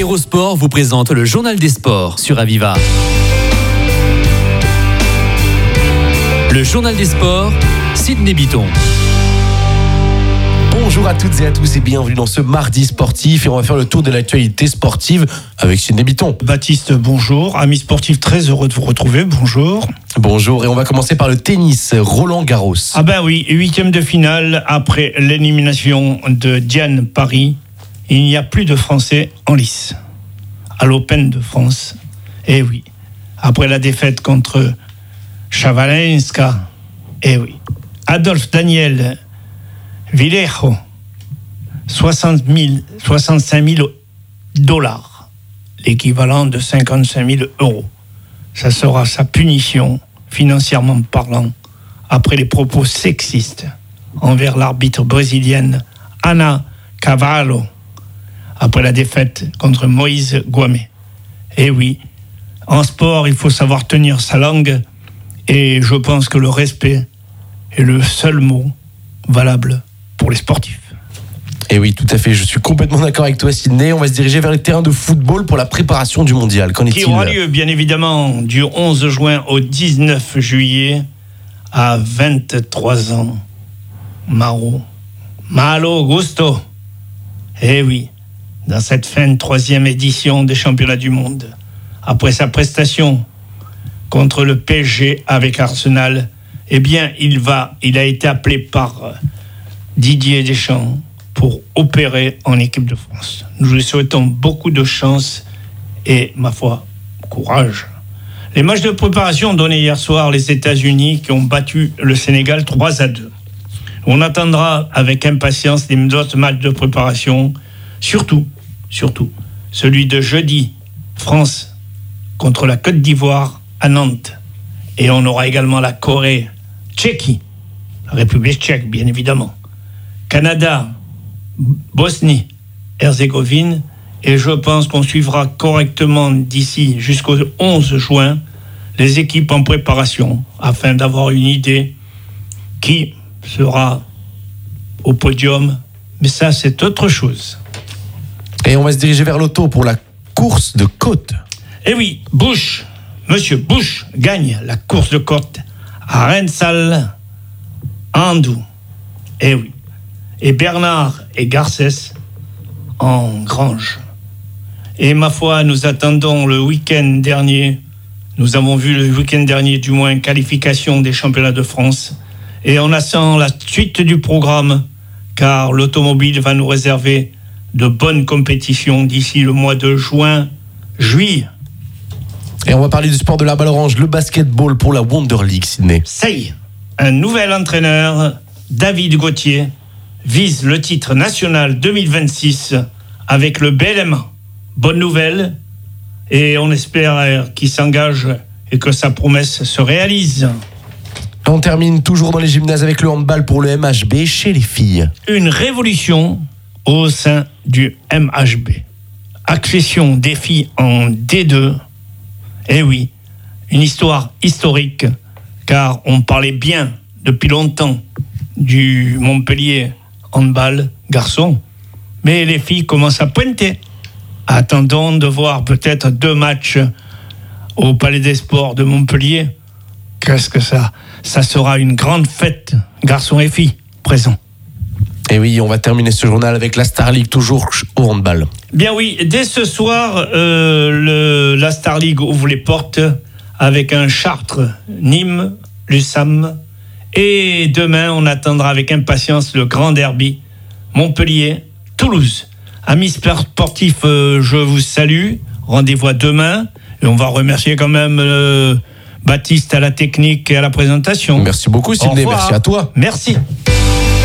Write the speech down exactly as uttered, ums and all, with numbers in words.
Hérosport vous présente le journal des sports sur Aviva. Le journal des sports, Sidney Bitton. Bonjour à toutes et à tous et bienvenue dans ce mardi sportif et on va faire le tour de l'actualité sportive avec Sidney Bitton. Baptiste, bonjour. Amis sportifs, très heureux de vous retrouver. Bonjour. Bonjour et on va commencer par le tennis, Roland Garros. Ah ben oui, huitième de finale après l'élimination de Diane Paris. Il n'y a plus de Français en lice à l'Open de France. Eh oui, après la défaite contre Chavalenska. Eh oui, Adolphe Daniel Villejo, soixante mille, soixante-cinq mille dollars, l'équivalent de cinquante-cinq mille euros. Ça sera sa punition, financièrement parlant, après les propos sexistes envers l'arbitre brésilienne Ana Cavallo, après la défaite contre Moïse Guamé. Et oui, en sport, il faut savoir tenir sa langue, et je pense que le respect est le seul mot valable pour les sportifs. Et oui, tout à fait, je suis complètement d'accord avec toi Sidney. On va se diriger vers les terrains de football pour la préparation du mondial. Qu'en est-il ? Qui aura lieu bien évidemment du onze juin au dix-neuf juillet à vingt-trois ans. Maro, malo gusto. Eh oui, dans cette fin de troisième édition des championnats du monde, après sa prestation contre le P S G avec Arsenal, eh bien, il va, il a été appelé par Didier Deschamps pour opérer en équipe de France. Nous lui souhaitons beaucoup de chance et, ma foi, courage. Les matchs de préparation ont donné hier soir les États-Unis qui ont battu le Sénégal trois à deux. On attendra avec impatience les autres matchs de préparation, surtout, surtout, celui de jeudi, France contre la Côte d'Ivoire à Nantes. Et on aura également la Corée, Tchéquie, la République tchèque, bien évidemment, Canada, Bosnie, Herzégovine, et je pense qu'on suivra correctement d'ici jusqu'au onze juin les équipes en préparation afin d'avoir une idée qui sera au podium, mais ça c'est autre chose. Et on va se diriger vers l'auto pour la course de côte. Eh oui, Bush, Monsieur Bush gagne la course de côte à Rensal, Andou. Eh oui. Et Bernard et Garcès en Grange. Et ma foi, nous attendons le week-end dernier, nous avons vu le week-end dernier du moins qualification des championnats de France, et on attend la suite du programme, car l'automobile va nous réserver de bonnes compétitions d'ici le mois de juin, juillet. Et on va parler du sport de la balle orange, le basketball pour la Wonder League, Sidney. Ça y est, un nouvel entraîneur, David Gauthier, vise le titre national deux mille vingt-six avec le B L M A. Bonne nouvelle, et on espère qu'il s'engage et que sa promesse se réalise. On termine toujours dans les gymnases avec le handball pour le M H B chez les filles. Une révolution au sein du M H B. Accession des filles en D deux. Eh oui, une histoire historique, car on parlait bien depuis longtemps du Montpellier handball garçon, mais les filles commencent à pointer. Attendons de voir peut-être deux matchs au Palais des Sports de Montpellier. Qu'est-ce que ça ? Ça sera une grande fête, garçons et filles présents. Et oui, on va terminer ce journal avec la Star League, toujours au handball. Bien oui, dès ce soir, euh, le, la Star League ouvre les portes avec un Chartres, Nîmes, Lussam. Et demain, on attendra avec impatience le grand derby, Montpellier, Toulouse. Amis sportifs, euh, je vous salue. Rendez-vous à demain. Et on va remercier quand même euh, Baptiste à la technique et à la présentation. Merci beaucoup, Sidney. Merci à toi. Merci.